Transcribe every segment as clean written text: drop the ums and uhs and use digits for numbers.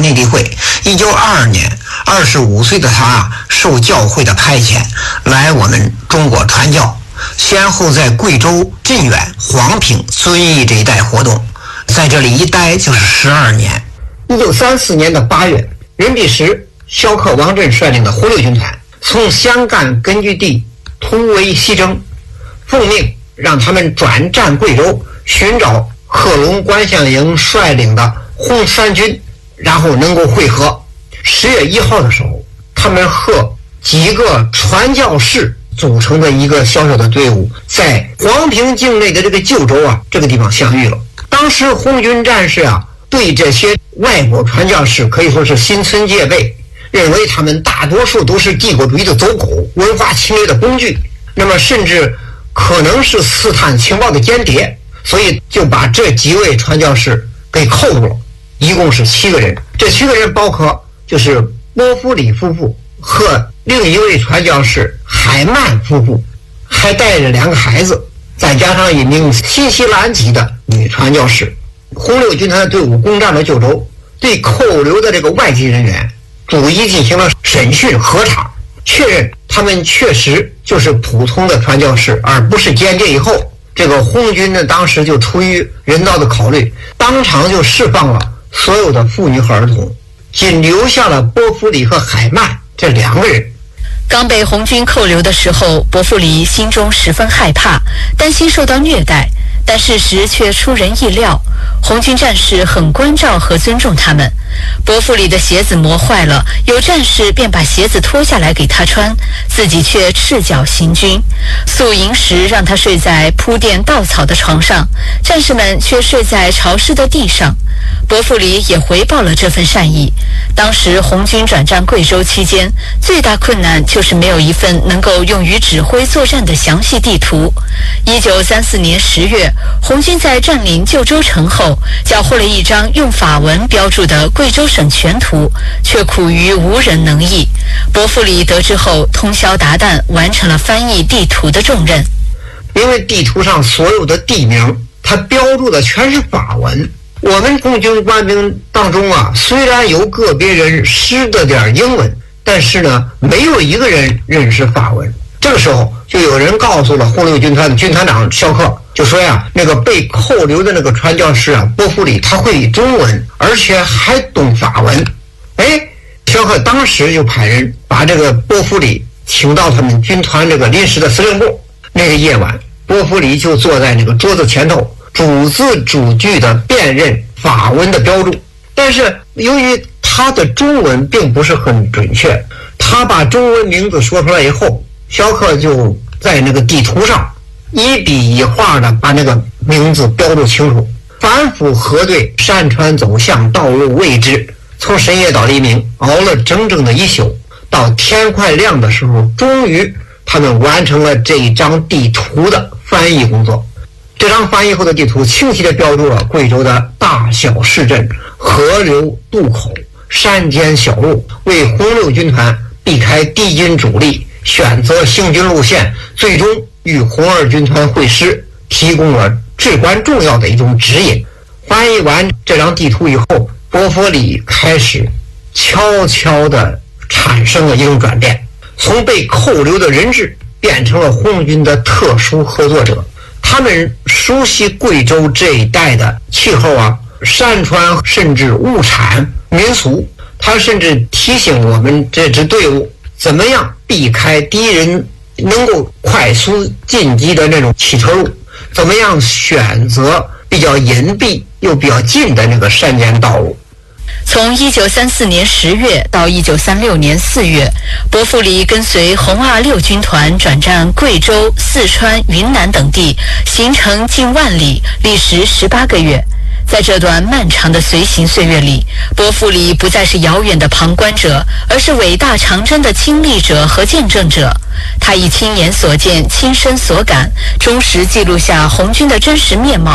内地会。1922年，25岁的他受教会的派遣来我们中国传教，先后在贵州、镇远、黄平、遵义这一带活动，在这里一待就是12年。1934年的8月，任弼时、萧克、王震率领的红六军团从湘赣根据地突围西征，奉命让他们转战贵州，寻找贺龙、关向营率领的红三军，然后能够会合。10月1号的时候，他们和几个传教士组成的一个小小的队伍，在黄平境内的这个旧州这个地方相遇了。当时红军战士对这些外国传教士可以说是心存戒备，认为他们大多数都是帝国主义的走狗，文化侵略的工具，那么甚至可能是刺探情报的间谍，所以就把这几位传教士给扣住了，一共是7个人。这7个人包括就是波夫里夫妇和另一位传教士海曼夫妇，还带着2个孩子，再加上一名新西兰籍的女传教士。红六军团的队伍攻占了旧州，对扣留的这个外籍人员逐一进行了审讯核查，确认他们确实就是普通的传教士，而不是间谍。以后这个红军呢，当时就出于人道的考虑，当场就释放了所有的妇女和儿童，仅留下了波夫里和海曼这2个人。 刚被红军扣留的时候，伯父里心中十分害怕，担心受到虐待，但事实却出人意料，红军战士很关照和尊重他们。伯父里的鞋子磨坏了，有战士便把鞋子脱下来给他穿，自己却赤脚行军。宿营时让他睡在铺垫稻草的床上，战士们却睡在潮湿的地上。伯父里也回报了这份善意。当时红军转战贵州期间，最大困难就是没有一份能够用于指挥作战的详细地图。1934年10月，红军在占领旧州城后，缴获了一张用法文标注的贵州省全图，却苦于无人能译。伯父里得知后，通宵达旦完成了翻译地图的重任。 因为地图上所有的地名，它标注的全是法文。我们红军官兵当中虽然有个别人识得点英文，但是呢，没有一个人认识法文。这个时候，就有人告诉了红六军团的军团长萧克，就说那个被扣留的那个传教士波夫里，他会中文，而且还懂法文。萧克当时就派人把这个波夫里请到他们军团这个临时的司令部。那个夜晚，波夫里就坐在那个桌子前头，逐字逐句的辨认法文的标注。但是由于他的中文并不是很准确，他把中文名字说出来以后，萧克就在那个地图上一笔一画的把那个名字标注清楚，反复核对山川走向、道路位置。从深夜到黎明，熬了整整的1宿，到天快亮的时候，终于他们完成了这一张地图的翻译工作。这张翻译后的地图清晰地标注了贵州的大小市镇、河流渡口、山间小路，为红六军团避开敌军主力、选择行军路线，最终与红二军团会师提供了至关重要的一种指引。翻译完这张地图以后，波夫里开始悄悄地产生了一种转变，从被扣留的人质变成了红军的特殊合作者。他们熟悉贵州这一带的气候山川，甚至物产民俗。他甚至提醒我们这支队伍怎么样避开敌人能够快速进击的那种汽车路，怎么样选择比较隐蔽又比较近的那个山间道路。 从1934年10月到1936年4月，伯父里跟随红26军团转战贵州、四川、云南等地，行程近万里，历时18个月。在这段漫长的随行岁月里，伯父里不再是遥远的旁观者，而是伟大长征的亲历者和见证者。他以亲眼所见、亲身所感，忠实记录下红军的真实面貌。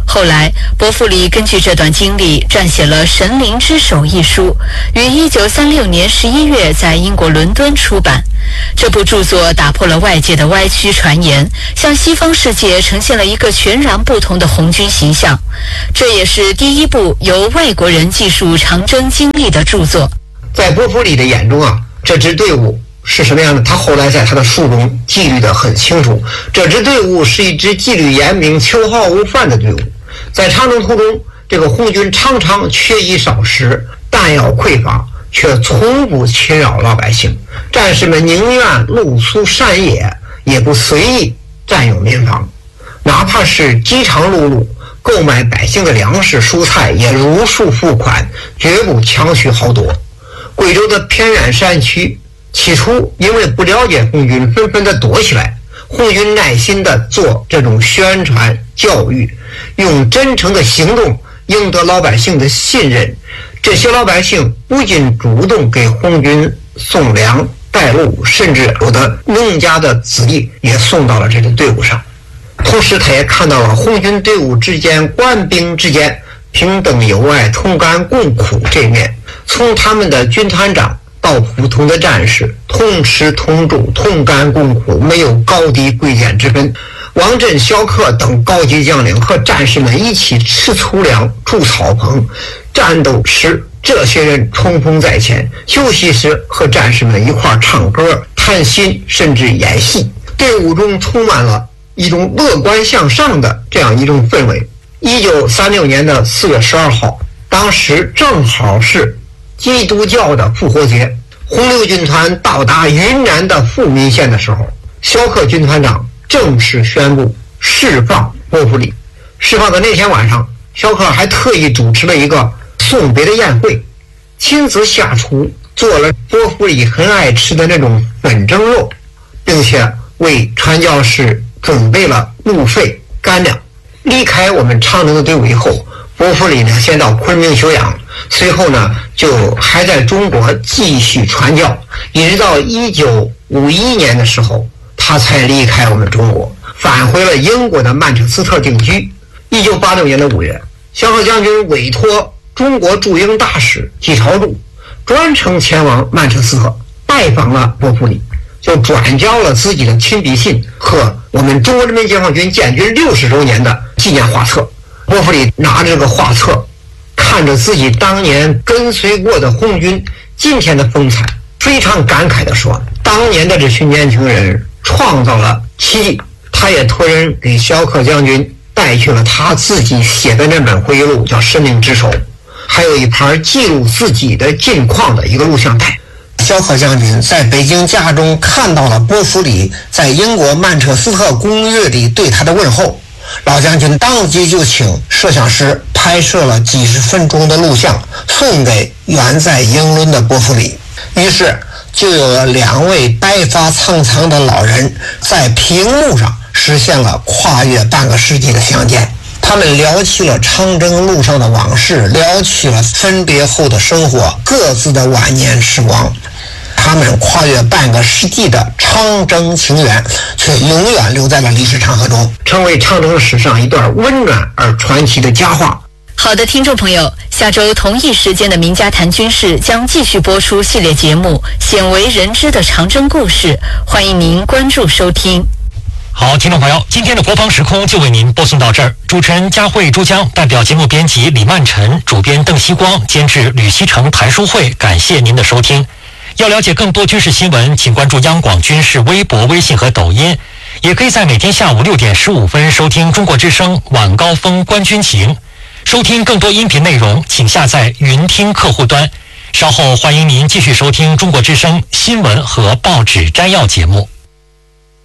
后来，伯弗利根据这段经历撰写了《神灵之手》一书，于1936年11月在英国伦敦出版。这部著作打破了外界的歪曲传言，向西方世界呈现了一个全然不同的红军形象。这也是第一部由外国人记述长征经历的著作。 在伯弗利的眼中啊，这支队伍是什么样的？他后来在他的书中记录得很清楚。这支队伍是一支纪律严明、秋毫无犯的队伍。在长征途中，这个红军常常缺衣少食，弹药匮乏，却从不侵扰老百姓。战士们宁愿露宿山野，也不随意占有民房，哪怕是饥肠辘辘，购买百姓的粮食蔬菜也如数付款，绝不强取豪夺。贵州的偏远山区起初因为不了解红军，纷纷的躲起来。红军耐心的做这种宣传教育，用真诚的行动赢得老百姓的信任。这些老百姓不仅主动给红军送粮带路，甚至有的农家的子弟也送到了这个队伍上。同时他也看到了红军队伍之间、官兵之间平等友爱、同甘共苦这一面。从他们的军团长到普通的战士，同吃同住，同甘共苦，没有高低贵贱之分。王震、萧克等高级将领和战士们一起吃粗粮、筑草棚、战斗时，这些人冲锋在前，休息时和战士们一块唱歌、谈心，甚至演戏。队伍中充满了一种乐观向上的这样一种氛围。1936年的4月12号，当时正好是基督教的复活节，红六军团到达云南的富民县的时候，萧克军团长正式宣布释放伯弗利。释放的那天晚上，萧克还特意主持了一个送别的宴会，亲自下厨做了伯弗利很爱吃的那种粉蒸肉，并且为传教士准备了路费干粮。离开我们长征的队伍以后，伯弗利呢先到昆明休养，随后呢就还在中国继续传教，一直到1951年的时候，他才离开我们中国，返回了英国的曼彻斯特定居。1986年的5月，萧克将军委托中国驻英大使季朝柱专程前往曼彻斯特拜访了伯弗利，就转交了自己的亲笔信和我们中国人民解放军建军60周年的纪念画册。伯弗利拿着这个画册，看着自己当年跟随过的红军今天的风采，非常感慨地说，当年的这群年轻人创造了奇迹。他也托人给萧克将军带去了他自己写的那本回忆录，叫《生命之手》，还有一盘记录自己的近况的一个录像带。萧克将军在北京家中看到了伯弗利在英国曼彻斯特公寓里对他的问候，老将军当即就请摄像师拍摄了几十分钟的录像，送给远在英伦的伯弗利。于是就有了2位白发苍苍的老人在屏幕上实现了跨越半个世纪的相见。他们聊起了长征路上的往事，聊起了分别后的生活，各自的晚年时光。他们跨越半个世纪的长征情缘，却永远留在了历史长河中，成为长征史上一段温暖而传奇的佳话。 好的，听众朋友，下周同一时间的名家谈军事将继续播出系列节目《鲜为人知的长征故事》，欢迎您关注收听。 好，听众朋友，今天的国防时空就为您播送到这儿。主持人佳慧、珠江，代表节目编辑李曼晨，主编邓希光，监制吕希成、谭书慧，感谢您的收听。要了解更多军事新闻，请关注央广军事微博、微信和抖音，也可以在每天下午6点15分收听中国之声晚高峰观军情。收听更多音频内容，请下载云听客户端。稍后欢迎您继续收听中国之声新闻和报纸摘要节目。